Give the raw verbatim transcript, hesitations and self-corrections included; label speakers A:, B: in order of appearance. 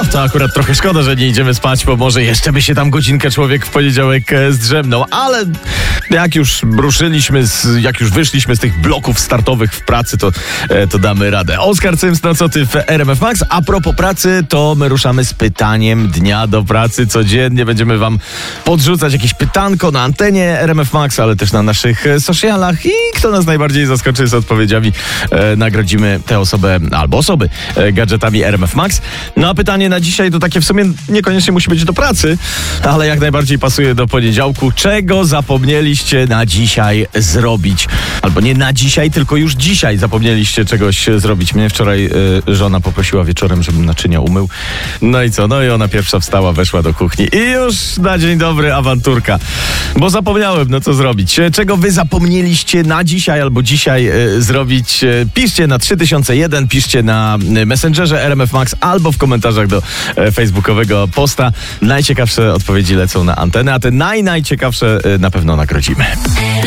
A: to akurat trochę szkoda, że nie idziemy spać, bo może jeszcze by się tam godzinkę człowiek w poniedziałek e, zdrzemnął, ale jak już ruszyliśmy, z, jak już wyszliśmy z tych bloków startowych w pracy, to, e, to damy radę. Oskar Cyms, no co ty w R M F Max? A propos pracy, to my ruszamy z pytaniem dnia do pracy. Codziennie będziemy wam podrzucać jakieś pytanko na antenie R M F Max, ale też na naszych socialach i kto nas najbardziej zaskoczy z odpowiedziami, e, nagrodzimy tę osobę albo osoby e, gadżetami R M F Max. No a pytanie na dzisiaj to takie w sumie niekoniecznie musi być do pracy, ale jak najbardziej pasuje do poniedziałku. Czego zapomnieliście na dzisiaj zrobić? Albo nie na dzisiaj, tylko już dzisiaj zapomnieliście czegoś zrobić. Mnie wczoraj y, żona poprosiła wieczorem, żebym naczynia umył. No i co? No i ona pierwsza wstała, weszła do kuchni i już na dzień dobry awanturka. Bo zapomniałem, no co zrobić? Czego wy zapomnieliście na dzisiaj albo dzisiaj y, zrobić? Piszcie na trzy tysiące jeden, piszcie na Messengerze R M F Max albo w komentarzach do y, facebookowego posta. Najciekawsze odpowiedzi lecą na antenę, a te naj, najciekawsze y, na pewno nagrodzimy.